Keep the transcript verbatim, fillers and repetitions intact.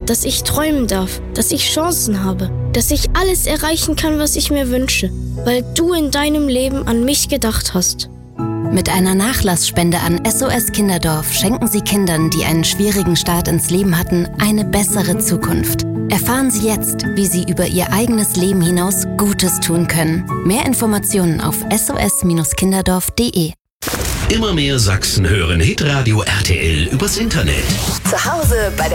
dass ich träumen darf, dass ich Chancen habe, dass ich alles erreichen kann, was ich mir wünsche, weil du in deinem Leben an mich gedacht hast. Mit einer Nachlassspende an S O S Kinderdorf schenken Sie Kindern, die einen schwierigen Start ins Leben hatten, eine bessere Zukunft. Erfahren Sie jetzt, wie Sie über Ihr eigenes Leben hinaus Gutes tun können. Mehr Informationen auf s o s kinderdorf punkt de. Immer mehr Sachsen hören Hitradio R T L übers Internet. Zu Hause bei der